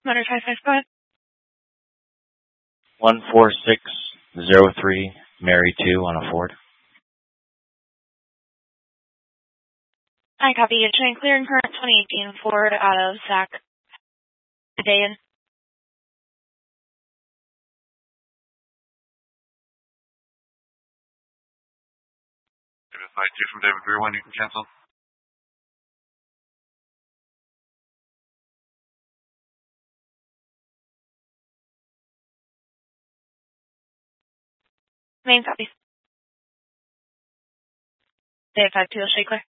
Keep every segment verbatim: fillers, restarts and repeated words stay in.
Motor five five, go ahead. one four six zero three, Mary two on a Ford. I copy. It's showing clear and current twenty eighteen Ford out of Sac. Today in. If it's five two from David Beer one, you can cancel. Main copy. Day five two will stay clear.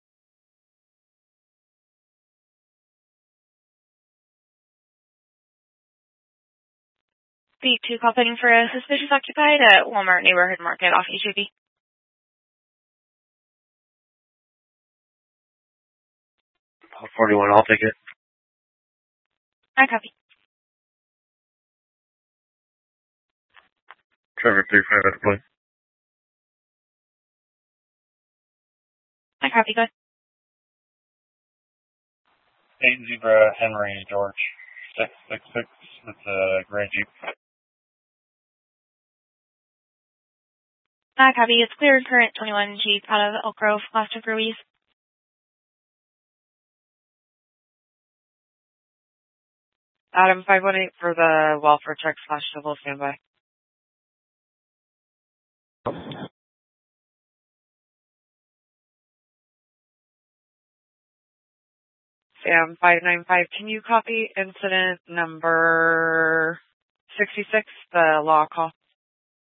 B two call pending for a suspicious occupied at Walmart Neighborhood Market off H A B. forty-one, I'll take it. I copy. Trevor three five at the point. I copy. Go ahead. eight Zebra Henry George six six six. It's a gray Jeep. I copy. It's clear and current twenty-one Jeep out of Elk Grove, Austin Ruiz. Adam five one eight for the welfare check slash civil standby. Sam five nine five, can you copy incident number sixty-six, the law call?